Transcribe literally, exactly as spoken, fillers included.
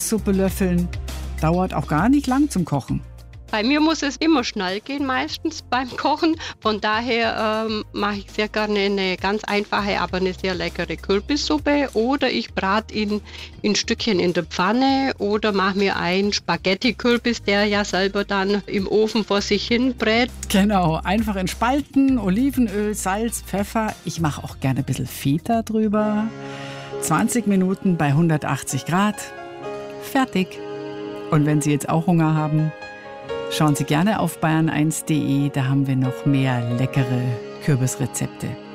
Kürbissuppe löffeln. Dauert auch gar nicht lang zum Kochen. Bei mir muss es immer schnell gehen, meistens beim Kochen. Von daher ähm, mache ich sehr gerne eine ganz einfache, aber eine sehr leckere Kürbissuppe. Oder ich brate ihn in Stückchen in der Pfanne oder mache mir einen Spaghetti-Kürbis, der ja selber dann im Ofen vor sich hin brät. Genau, einfach in Spalten, Olivenöl, Salz, Pfeffer. Ich mache auch gerne ein bisschen Feta drüber. zwanzig Minuten bei hundertachtzig Grad. Fertig. Und wenn Sie jetzt auch Hunger haben, schauen Sie gerne auf bayern eins punkt de, da haben wir noch mehr leckere Kürbisrezepte.